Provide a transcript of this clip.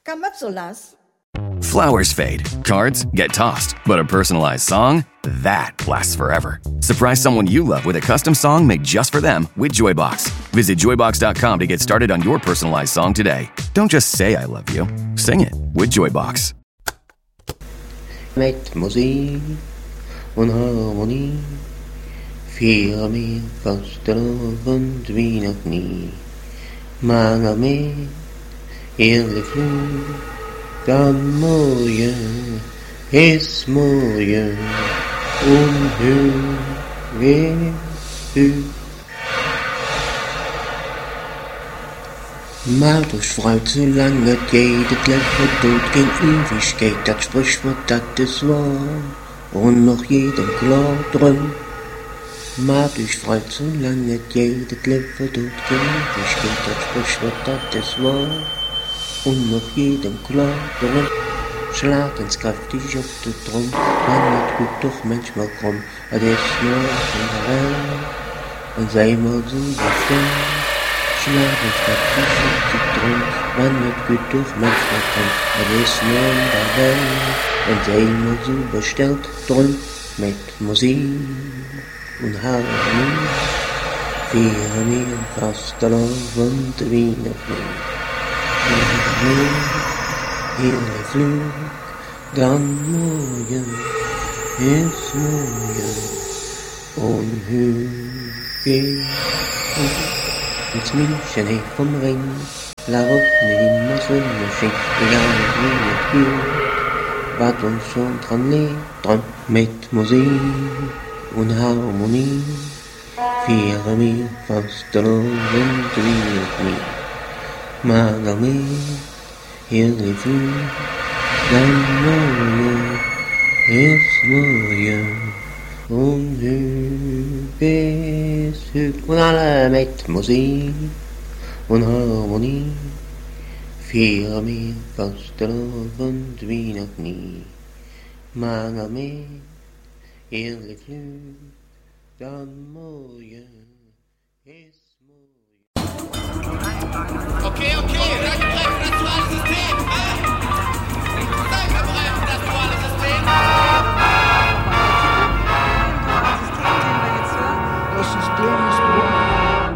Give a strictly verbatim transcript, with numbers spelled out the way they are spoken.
Come up, Solas. Flowers fade, cards get tossed, but a personalized song, that lasts forever. Surprise someone you love with a custom song made just for them with Joybox. Visit joybox dot com to get started on your personalized song today. Don't just say I love you, sing it with Joybox. Mit Musik und Harmonie fiel mir fast und wie noch nie. Man Armee, ihre Flug, dann morgen ist morgen und höher höher. Maar durch Freud so lange geht, das Leben tut kein Ewigkeit, das Sprichwort, das ist wahr, und noch jedem klar drum. Maar durch Freud so lange geht, das Leben tut kein Ewigkeit, das Sprichwort, das ist wahr, und noch jedem klar drum. Schlag ins kräftig auf den Drum, man wird gut doch manchmal krumm, das ist nur in der Welt, und sei mal so befreit. Schlag ins kräftig auf den Drum, man wird gut doch manchmal krumm, das ist nur in der Welt, und sei mal so bestellt drum, mit Musik und Harmonie, für mir fast Love und wie noch nie. Ihre Flug, dann morgen ist morgen und höher geht ins München hey vom Ring, la Woche immer Sonne schenkt, egal wie es geht, was uns schon dran liegt, dran mit Musik und Harmonie, für mir fast Love und wie noch nie. Man Armee, ihre Flug, dann morgen ist morgen und höher ist höher. Und alle mit Musik und Harmonie, für mich fast drauf und wie noch nie. Man Armee, ihre Flug, dann morgen ist morgen. Okay, okay.